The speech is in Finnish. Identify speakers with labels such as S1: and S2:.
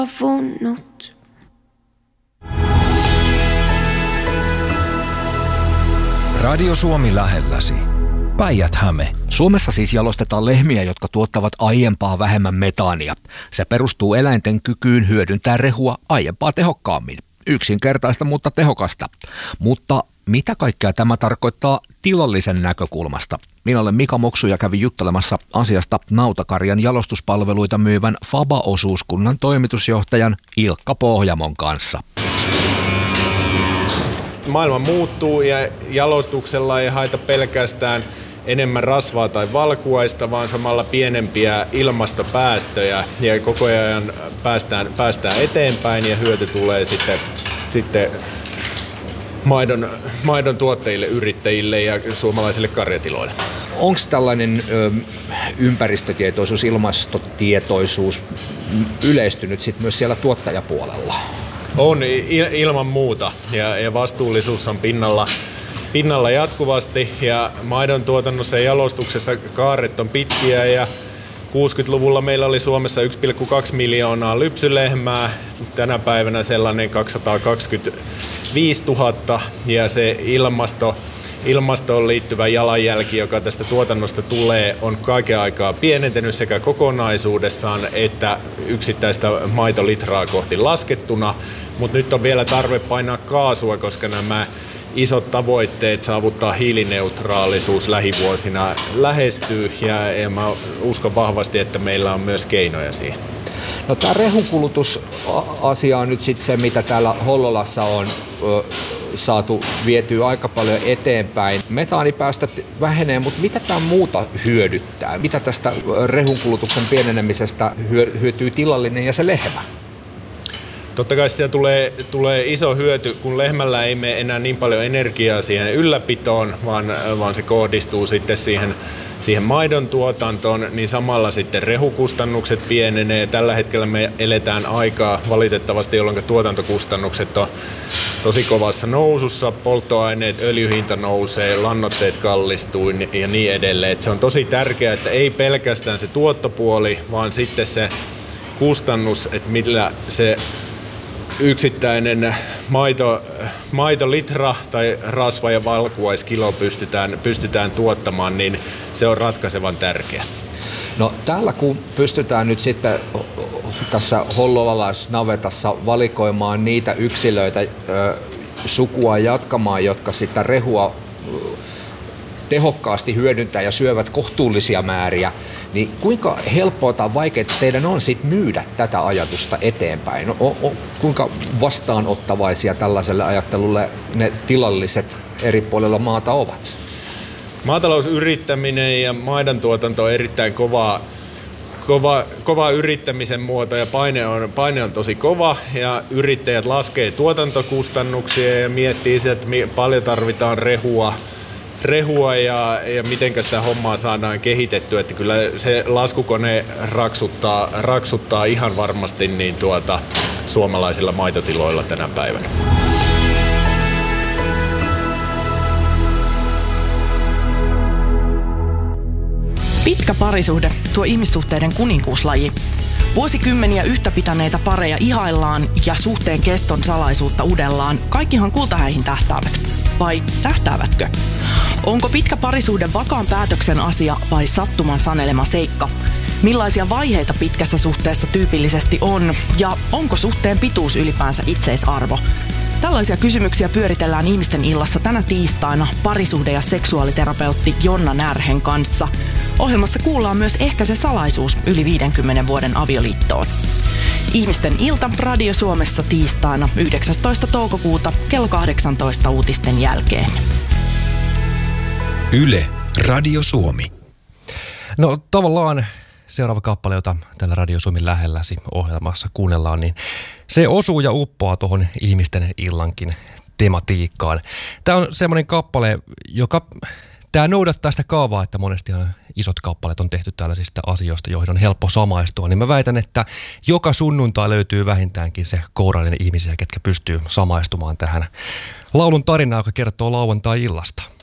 S1: Avunnut.
S2: Radio Suomi lähelläsi. Päijät-Häme.
S3: Suomessa siis jalostetaan lehmiä, jotka tuottavat aiempaa vähemmän metaania. Se perustuu eläinten kykyyn hyödyntää rehua aiempaa tehokkaammin. Yksinkertaista, mutta tehokasta. Mutta mitä kaikkea tämä tarkoittaa tilallisen näkökulmasta? Minä olen Mika Moksu ja kävin juttelemassa asiasta nautakarjan jalostuspalveluita myyvän Faba-osuuskunnan toimitusjohtajan Ilkka Pohjamon kanssa.
S4: Maailma muuttuu ja jalostuksella ei haeta pelkästään enemmän rasvaa tai valkuaista, vaan samalla pienempiä ilmastopäästöjä ja koko ajan päästään eteenpäin ja hyöty tulee sitten maidon tuottajille, yrittäjille ja suomalaisille karjatiloille.
S3: Onko tällainen ympäristötietoisuus, ilmastotietoisuus yleistynyt sit myös siellä tuottajapuolella?
S4: On ilman muuta ja vastuullisuus on pinnalla jatkuvasti ja maidon tuotannossa ja jalostuksessa kaaret on pitkiä ja 60-luvulla meillä oli Suomessa 1,2 miljoonaa lypsylehmää, tänä päivänä sellainen 225 000 ja se ilmastoon liittyvä jalanjälki, joka tästä tuotannosta tulee, on kaiken aikaa pienentynyt sekä kokonaisuudessaan että yksittäistä maitolitraa kohti laskettuna, mutta nyt on vielä tarve painaa kaasua, koska nämä isot tavoitteet saavuttaa hiilineutraalisuus lähivuosina lähestyy ja mä uskon vahvasti, että meillä on myös keinoja siihen.
S3: No tämä rehunkulutusasia on nyt sitten se, mitä täällä Hollolassa on saatu vietyä aika paljon eteenpäin. Metaanipäästöt vähenee, mutta mitä tämä muuta hyödyttää? Mitä tästä rehunkulutuksen pienenemisestä hyötyy tilallinen ja se lehmä?
S4: Totta kai sitä tulee iso hyöty, kun lehmällä ei mene enää niin paljon energiaa siihen ylläpitoon, vaan se kohdistuu sitten siihen maidon tuotantoon, niin samalla sitten rehukustannukset pienenee. Tällä hetkellä me eletään aikaa valitettavasti, jolloin tuotantokustannukset on tosi kovassa nousussa. Polttoaineet, öljyhinta nousee, lannoitteet kallistuu ja niin edelleen. Et se on tosi tärkeää, että ei pelkästään se tuottopuoli, vaan sitten se kustannus, että millä se yksittäinen maitolitra tai rasva- ja valkuaiskilo pystytään tuottamaan, niin se on ratkaisevan tärkeä.
S3: No täällä kun pystytään nyt sitten tässä hollolalaisnavetassa valikoimaan niitä yksilöitä sukua jatkamaan, jotka sitä rehua tehokkaasti hyödyntää ja syövät kohtuullisia määriä, niin kuinka helppoa tai vaikeaa teidän on sit myydä tätä ajatusta eteenpäin? Kuinka vastaanottavaisia tällaiselle ajattelulle ne tilalliset eri puolilla maata ovat?
S4: Maatalousyrittäminen ja maidontuotanto on erittäin kova yrittämisen muoto ja paine on tosi kova ja yrittäjät laskee tuotantokustannuksia ja miettii sitä, että paljon tarvitaan rehua ja miten sitä hommaa saadaan kehitettyä, että kyllä se laskukone raksuttaa ihan varmasti niin suomalaisilla maitotiloilla tänä päivänä.
S5: Pitkä parisuhde, tuo ihmissuhteiden kuninkuuslaji. Vuosikymmeniä yhtä pitäneitä pareja ihaillaan ja suhteen keston salaisuutta udellaan. Kaikkihan kultahäihin tähtäävät. Vai tähtäävätkö? Onko pitkä parisuhde vakaan päätöksen asia vai sattuman sanelema seikka? Millaisia vaiheita pitkässä suhteessa tyypillisesti on? Ja onko suhteen pituus ylipäänsä itseisarvo? Tällaisia kysymyksiä pyöritellään Ihmisten illassa tänä tiistaina parisuhde- ja seksuaaliterapeutti Jonna Närhen kanssa. Ohjelmassa kuullaan myös ehkä se salaisuus yli 50 vuoden avioliittoon. Ihmisten ilta Radio Suomessa tiistaina 19. toukokuuta kello 18 uutisten jälkeen.
S2: Yle, Radio Suomi.
S6: No tavallaan seuraava kappale, jota täällä Radio Suomen lähelläsi ohjelmassa kuunnellaan, niin se osuu ja uppoaa tuohon Ihmisten illankin tematiikkaan. Tämä on semmoinen kappale, tämä noudattaa sitä kaavaa, että monestihan isot kappaleet on tehty tällaisista asioista, joihin on helppo samaistua. Niin mä väitän, että joka sunnuntai löytyy vähintäänkin se kourallinen ihmisiä, ketkä pystyy samaistumaan tähän laulun tarinaan, joka kertoo lauantai-illasta.